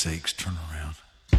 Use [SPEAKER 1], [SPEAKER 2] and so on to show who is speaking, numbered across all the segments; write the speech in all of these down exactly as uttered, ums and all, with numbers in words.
[SPEAKER 1] sakes, turn around.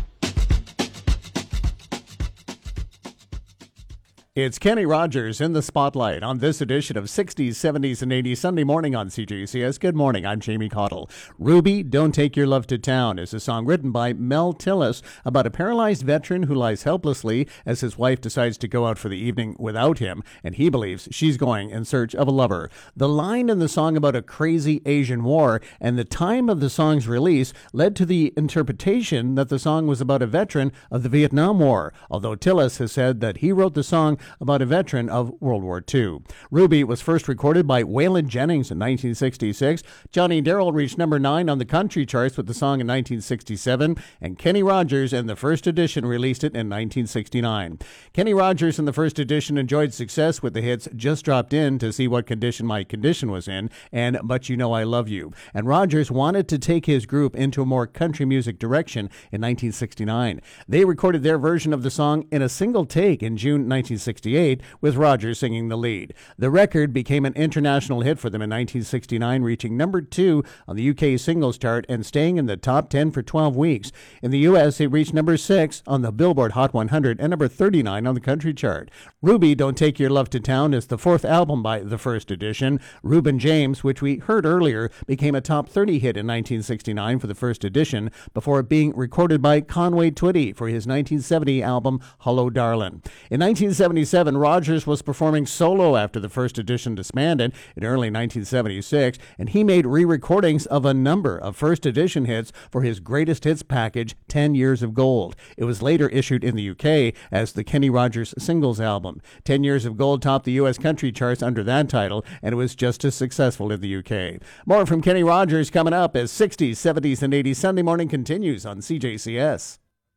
[SPEAKER 2] It's Kenny Rogers in the spotlight on this edition of sixties, seventies, and eighties Sunday morning on C J C S. Good morning, I'm Jamie Cottle. Ruby, Don't Take Your Love to Town is a song written by Mel Tillis about a paralyzed veteran who lies helplessly as his wife decides to go out for the evening without him, and he believes she's going in search of a lover. The line in the song about a crazy Asian war and the time of the song's release led to the interpretation that the song was about a veteran of the Vietnam War, although Tillis has said that he wrote the song about a veteran of World War Two. Ruby was first recorded by Waylon Jennings in nineteen sixty-six. Johnny Darrell reached number nine on the country charts with the song in nineteen sixty-seven, and Kenny Rogers and the First Edition released it in nineteen sixty-nine. Kenny Rogers and the First Edition enjoyed success with the hits Just Dropped In to See What Condition My Condition Was In and But You Know I Love You. And Rogers wanted to take his group into a more country music direction in nineteen sixty-nine. They recorded their version of the song in a single take in June nineteen sixty-eight, with Rogers singing the lead. The record became an international hit for them in nineteen sixty-nine, reaching number two on the U K singles chart and staying in the top ten for twelve weeks. In the U S, it reached number six on the Billboard Hot one hundred and number thirty-nine on the country chart. Ruby, Don't Take Your Love to Town is the fourth album by the First Edition. Reuben James, which we heard earlier, became a top thirty hit in nineteen sixty-nine for the First Edition before being recorded by Conway Twitty for his nineteen seventy album Hello Darlin'. In nineteen seventy-seven, Rogers was performing solo after the First Edition disbanded in early nineteen seventy-six, and he made re-recordings of a number of First Edition hits for his greatest hits package, ten years of Gold. It was later issued in the U K as the Kenny Rogers Singles Album. ten years of Gold topped the U S country charts under that title, and it was just as successful in the U K. More from Kenny Rogers coming up as sixties, seventies, and eighties Sunday morning continues on C J C S.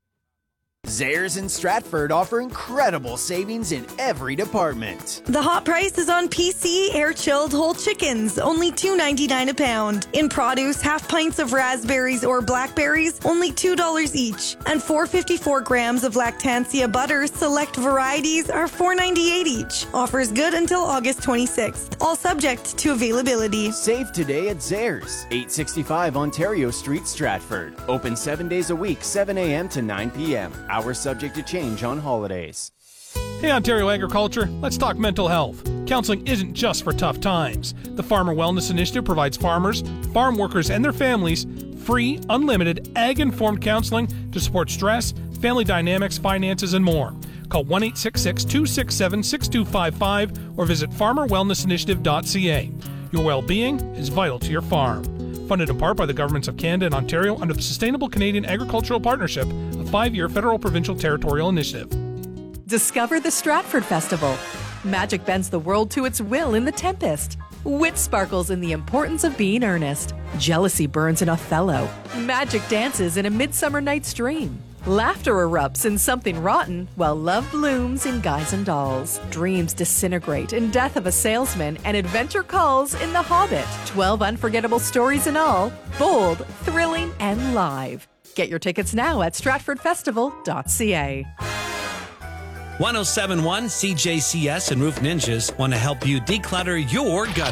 [SPEAKER 3] Zehrs in Stratford offer incredible savings in every department.
[SPEAKER 4] The hot price is on P C air-chilled whole chickens, only two dollars and ninety-nine cents a pound. In produce, half pints of raspberries or blackberries, only two dollars each. And four hundred fifty-four grams of Lactancia butter, select varieties, are four dollars and ninety-eight cents each. Offers good until August twenty-sixth. All subject to availability.
[SPEAKER 3] Save today at Zehrs, eight sixty-five Ontario Street, Stratford. Open seven days a week, seven a.m. to nine p.m. Hours subject to change on holidays.
[SPEAKER 5] Hey Ontario Agriculture, let's talk mental health. Counseling isn't just for tough times. The Farmer Wellness Initiative provides farmers, farm workers, and their families free, unlimited, ag-informed counseling to support stress, family dynamics, finances, and more. Call one eight six six, two six seven, six two five five or visit farmer wellness initiative dot c a. Your well-being is vital to your farm. Funded in part by the governments of Canada and Ontario under the Sustainable Canadian Agricultural Partnership, a five-year federal provincial territorial initiative.
[SPEAKER 6] Discover the Stratford Festival. Magic bends the world to its will in The Tempest. Wit sparkles in the importance of being earnest. Jealousy burns in Othello. Magic dances in A Midsummer Night's Dream. Laughter erupts in Something Rotten, while love blooms in Guys and Dolls. Dreams disintegrate in Death of a Salesman, and adventure calls in The Hobbit. twelve unforgettable stories in all, bold, thrilling, and live. Get your tickets now at stratford festival dot c a.
[SPEAKER 7] one oh seven point one C J C S and Roof Ninjas want to help you declutter your gut.